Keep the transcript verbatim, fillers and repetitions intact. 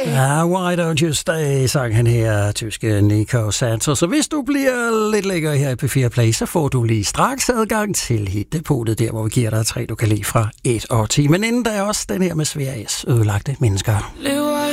Ah, why don't you stay, sang han her, tyske Nico Santos. Så hvis du bliver lidt lækker her i P fire Play, så får du lige straks adgang til hitdepotet, der hvor vi giver dig tre, du kan lide fra et og ti. Men inden der er også den her med Sveriges ødelagte mennesker. Lever